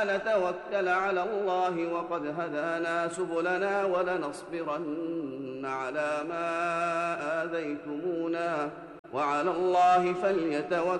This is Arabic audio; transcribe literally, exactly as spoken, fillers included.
نتوكل على الله وقد هدانا سبلنا ولنصبرن على ما آذيتمونا وعلى الله فليتوكل